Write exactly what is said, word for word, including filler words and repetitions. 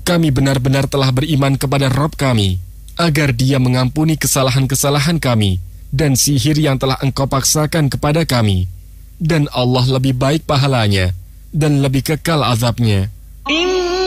kami benar-benar telah beriman kepada Rabb kami, agar Dia mengampuni kesalahan-kesalahan kami dan sihir yang telah Engkau paksakan kepada kami. Dan Allah lebih baik pahalanya dan lebih kekal azabnya.